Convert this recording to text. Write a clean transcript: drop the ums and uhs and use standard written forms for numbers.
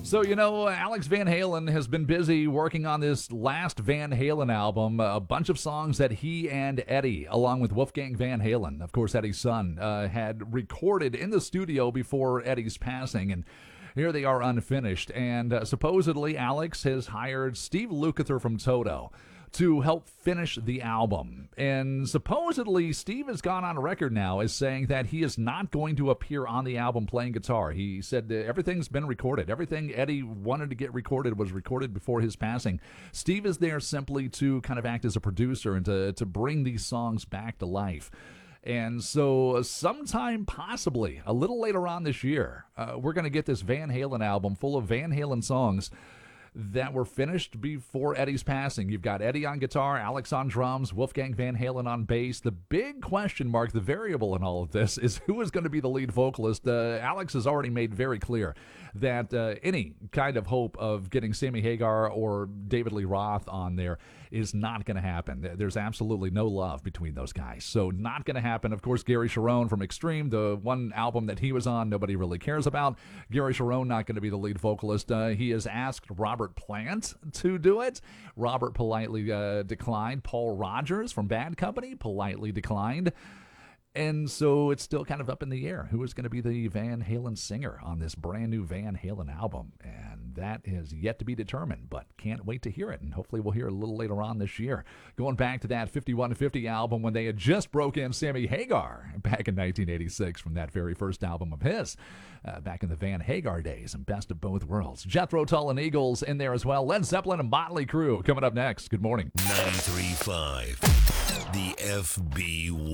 So, Alex Van Halen has been busy working on this last Van Halen album, a bunch of songs that he and Eddie, along with Wolfgang Van Halen, of course, Eddie's son, had recorded in the studio before Eddie's passing. And here they are unfinished. And supposedly, Alex has hired Steve Lukather from Toto to help finish the album. And supposedly, Steve has gone on record now as saying that he is not going to appear on the album playing guitar. He said that everything's been recorded. Everything Eddie wanted to get recorded was recorded before his passing. Steve is there simply to kind of act as a producer and to bring these songs back to life. And so sometime possibly a little later on this year, we're going to get this Van Halen album full of Van Halen songs that were finished before Eddie's passing. You've got Eddie on guitar, Alex on drums, Wolfgang Van Halen on bass. The big question mark, the variable in all of this, is who is going to be the lead vocalist. Alex has already made very clear that any kind of hope of getting Sammy Hagar or David Lee Roth on there is not going to happen. There's absolutely no love between those guys. So not going to happen. Of course, Gary Cherone from Extreme, the one album that he was on, nobody really cares about. Gary Cherone not going to be the lead vocalist. He has asked Robert Plant to do it. Robert politely declined. Paul Rogers from Bad Company politely declined. And so it's still kind of up in the air. Who is going to be the Van Halen singer on this brand new Van Halen album? And that is yet to be determined, but can't wait to hear it. And hopefully we'll hear it a little later on this year. Going back to that 5150 album when they had just broke in Sammy Hagar back in 1986 from that very first album of his, back in the Van Hagar days and Best of Both Worlds. Jethro Tull and Eagles in there as well. Led Zeppelin and Motley Crue coming up next. Good morning. 93.5 The FB